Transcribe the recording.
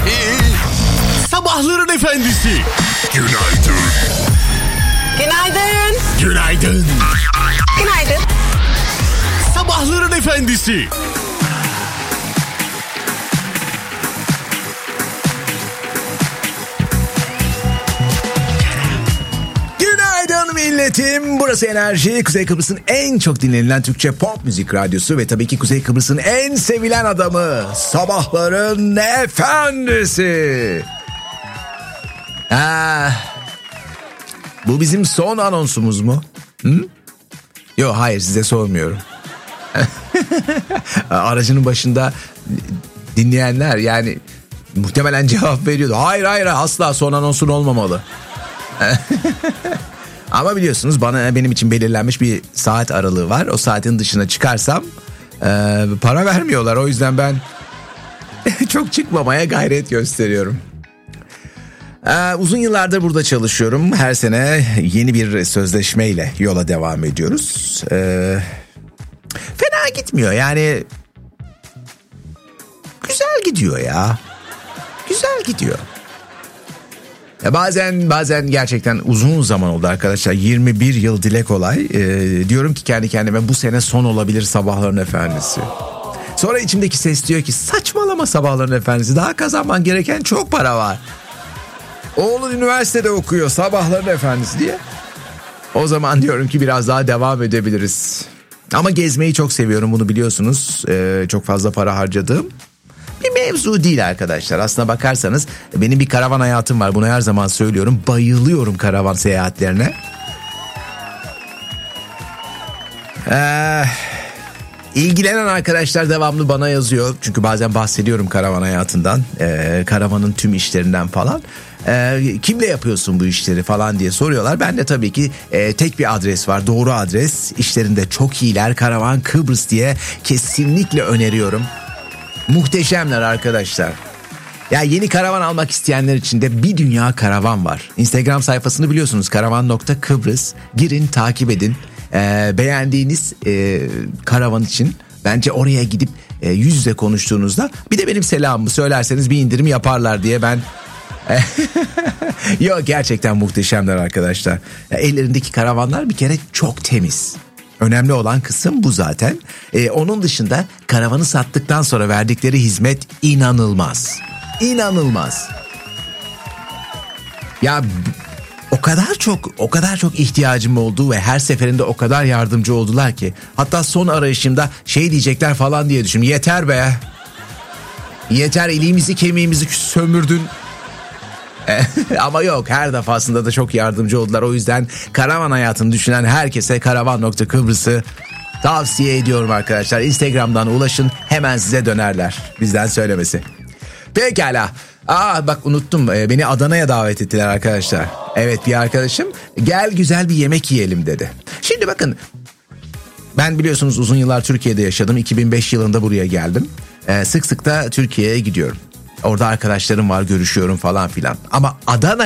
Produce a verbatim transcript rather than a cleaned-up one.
Sabahların efendisi. Günaydın. Günaydın. Günaydın. Günaydın. Sabahların efendisi. Günaydın milletim. Burası Enerji. Kuzey Kıbrıs'ın en çok dinlenilen Türkçe pop müzik radyosu ve tabii ki Kuzey Kıbrıs'ın en sevilen adamı. Sabahların efendisi. Ah, bu bizim son anonsumuz mu? Hı? Yok, hayır, size sormuyorum. Aracının başında dinleyenler yani muhtemelen cevap veriyordu. Hayır hayır, asla son anonsun olmamalı. Ama biliyorsunuz bana benim için belirlenmiş bir saat aralığı var. O saatin dışına çıkarsam e, para vermiyorlar. O yüzden ben çok çıkmamaya gayret gösteriyorum. Ee, uzun yıllardır burada çalışıyorum. Her sene yeni bir sözleşmeyle yola devam ediyoruz. Ee, fena gitmiyor yani. Güzel gidiyor ya. Güzel gidiyor. Ya bazen bazen gerçekten uzun zaman oldu arkadaşlar. yirmi bir yıl dile kolay. Ee, diyorum ki kendi kendime, bu sene son olabilir Sabahların Efendisi. Sonra içimdeki ses diyor ki saçmalama Sabahların Efendisi. Daha kazanman gereken çok para var. Oğlun üniversitede okuyor, Sabahların Efendisi diye. O zaman diyorum ki biraz daha devam edebiliriz. Ama gezmeyi çok seviyorum, bunu biliyorsunuz. Ee, çok fazla para harcadığım bir mevzu değil arkadaşlar. Aslına bakarsanız benim bir karavan hayatım var. Bunu her zaman söylüyorum. Bayılıyorum karavan seyahatlerine. Ee, ilgilenen arkadaşlar devamlı bana yazıyor. Çünkü bazen bahsediyorum karavan hayatından. Ee, karavanın tüm işlerinden falan. Ee, kimle yapıyorsun bu işleri falan diye soruyorlar. Ben de tabii ki e, tek bir adres var, doğru adres. İşlerinde çok iyiler, Karavan Kıbrıs diye kesinlikle öneriyorum. Muhteşemler arkadaşlar. Ya yeni karavan almak isteyenler için de bir dünya karavan var. Instagram sayfasını biliyorsunuz, karavan nokta kıbrıs. Girin, takip edin. Ee, beğendiğiniz e, karavan için bence oraya gidip e, yüz yüze konuştuğunuzda bir de benim selamımı söylerseniz bir indirim yaparlar diye ben... Yok, gerçekten muhteşemler arkadaşlar. Ellerindeki karavanlar bir kere çok temiz. Önemli olan kısım bu zaten. Ee, onun dışında karavanı sattıktan sonra verdikleri hizmet inanılmaz. İnanılmaz. Ya o kadar çok o kadar çok ihtiyacım oldu ve her seferinde o kadar yardımcı oldular ki. Hatta son arayışımda şey diyecekler falan diye düşündüm. Yeter be. Yeter, iliğimizi kemiğimizi sömürdün. Ama yok, her defasında da çok yardımcı oldular. O yüzden karavan hayatını düşünen herkese karavan nokta kıbrıs'ı tavsiye ediyorum arkadaşlar. Instagram'dan ulaşın, hemen size dönerler, bizden söylemesi. Pekala. Aa bak, unuttum, beni Adana'ya davet ettiler arkadaşlar. Evet, bir arkadaşım gel güzel bir yemek yiyelim dedi. Şimdi bakın, ben biliyorsunuz uzun yıllar Türkiye'de yaşadım. iki bin beş yılında buraya geldim. Ee, sık sık da Türkiye'ye gidiyorum. Orada arkadaşlarım var, görüşüyorum falan filan. Ama Adana